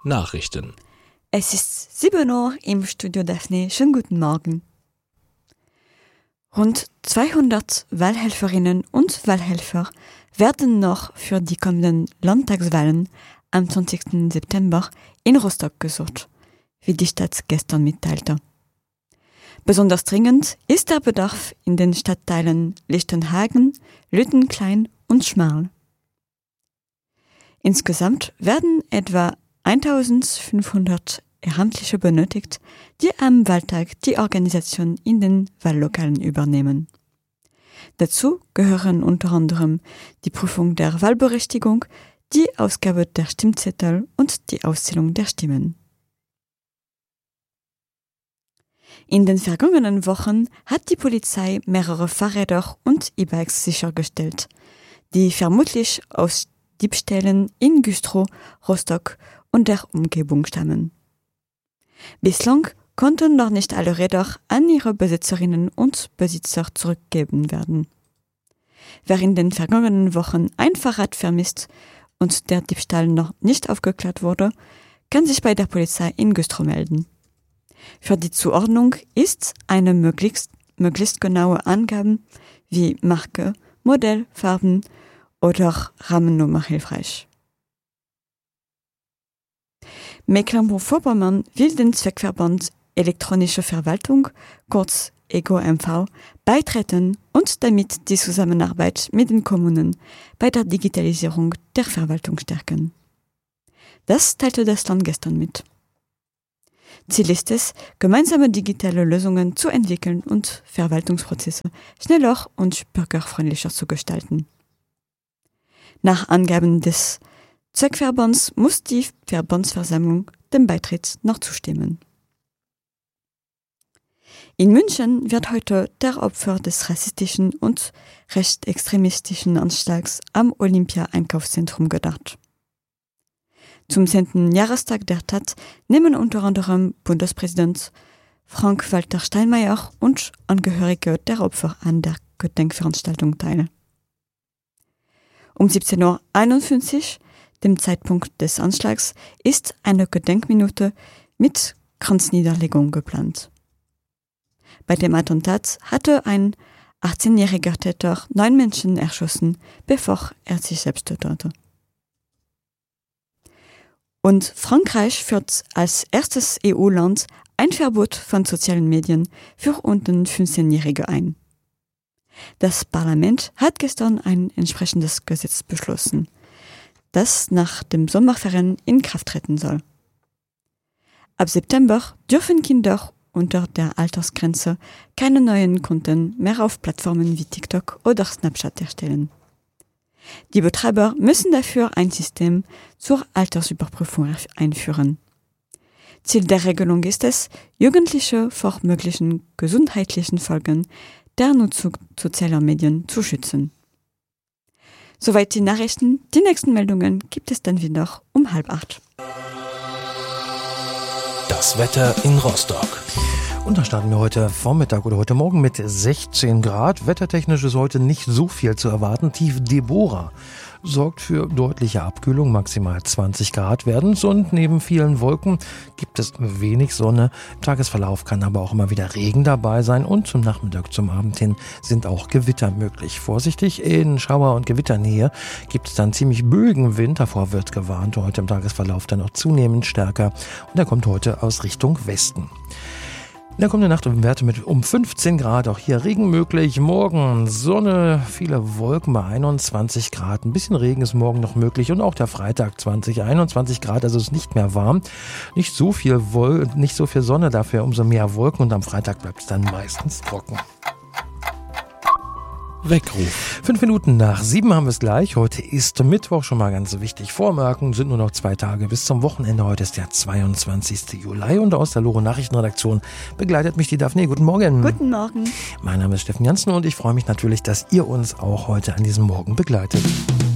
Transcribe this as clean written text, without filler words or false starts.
Nachrichten. Es ist 7 Uhr im Studio Daphne. Schönen guten Morgen. Rund 200 Wahlhelferinnen und Wahlhelfer werden noch für die kommenden Landtagswahlen am 20. September in Rostock gesucht, wie die Stadt gestern mitteilte. Besonders dringend ist der Bedarf in den Stadtteilen Lichtenhagen, Lüttenklein und Schmarl. Insgesamt werden etwa 1500 Ehrenamtliche benötigt, die am Wahltag die Organisation in den Wahllokalen übernehmen. Dazu gehören unter anderem die Prüfung der Wahlberechtigung, die Ausgabe der Stimmzettel und die Auszählung der Stimmen. In den vergangenen Wochen hat die Polizei mehrere Fahrräder und E-Bikes sichergestellt, die vermutlich aus Diebstählen in Güstrow, Rostock und der Umgebung stammen. Bislang konnten noch nicht alle Räder an ihre Besitzerinnen und Besitzer zurückgegeben werden. Wer in den vergangenen Wochen ein Fahrrad vermisst und der Diebstahl noch nicht aufgeklärt wurde, kann sich bei der Polizei in Güstrow melden. Für die Zuordnung ist eine möglichst genaue Angabe wie Marke, Modell, Farben oder Rahmennummer hilfreich. Mecklenburg-Vorpommern will den Zweckverband Elektronische Verwaltung, kurz EGO-MV, beitreten und damit die Zusammenarbeit mit den Kommunen bei der Digitalisierung der Verwaltung stärken. Das teilte das Land gestern mit. Ziel ist es, gemeinsame digitale Lösungen zu entwickeln und Verwaltungsprozesse schneller und bürgerfreundlicher zu gestalten. Nach Angaben des Zweckverbands muss die Verbandsversammlung dem Beitritt noch zustimmen. In München wird heute der Opfer des rassistischen und rechtsextremistischen Anschlags am Olympia-Einkaufszentrum gedacht. Zum 10. Jahrestag der Tat nehmen unter anderem Bundespräsident Frank-Walter Steinmeier und Angehörige der Opfer an der Gedenkveranstaltung teil. Um 17:51 Uhr, dem Zeitpunkt des Anschlags, ist eine Gedenkminute mit Kranzniederlegung geplant. Bei dem Attentat hatte ein 18-jähriger Täter 9 Menschen erschossen, bevor er sich selbst tötete. Und Frankreich führt als erstes EU-Land ein Verbot von sozialen Medien für unter 15-Jährige ein. Das Parlament hat gestern ein entsprechendes Gesetz beschlossen, das nach dem Sommerferien in Kraft treten soll. Ab September dürfen Kinder unter der Altersgrenze keine neuen Konten mehr auf Plattformen wie TikTok oder Snapchat erstellen. Die Betreiber müssen dafür ein System zur Altersüberprüfung einführen. Ziel der Regelung ist es, Jugendliche vor möglichen gesundheitlichen Folgen der Nutzung sozialer Medien zu schützen. Soweit die Nachrichten. Die nächsten Meldungen gibt es dann wieder um 7:30. Das Wetter in Rostock. Und da starten wir heute Vormittag oder heute Morgen mit 16 Grad. Wettertechnisch ist heute nicht so viel zu erwarten. Tief Deborah sorgt für deutliche Abkühlung, maximal 20 Grad werden es. Und neben vielen Wolken gibt es wenig Sonne. Im Tagesverlauf kann aber auch immer wieder Regen dabei sein. Und zum Nachmittag, zum Abend hin sind auch Gewitter möglich. Vorsichtig, in Schauer- und Gewitternähe gibt es dann ziemlich böigen Wind. Davor wird gewarnt. Heute im Tagesverlauf dann auch zunehmend stärker. Und er kommt heute aus Richtung Westen. In der kommenden Nacht Werte mit um 15 Grad, auch hier Regen möglich. Morgen Sonne, viele Wolken bei 21 Grad. Ein bisschen Regen ist morgen noch möglich und auch der Freitag 21 Grad, also ist nicht mehr warm. Nicht so viel Sonne, dafür umso mehr Wolken und am Freitag bleibt es dann meistens trocken. Weckruf. 7:05 haben wir es gleich. Heute ist Mittwoch, schon mal ganz wichtig. Vormerken, sind nur noch 2 Tage bis zum Wochenende. Heute ist der 22. Juli und aus der Loro Nachrichtenredaktion begleitet mich die Daphne. Guten Morgen. Guten Morgen. Mein Name ist Steffen Janssen und ich freue mich natürlich, dass ihr uns auch heute an diesem Morgen begleitet.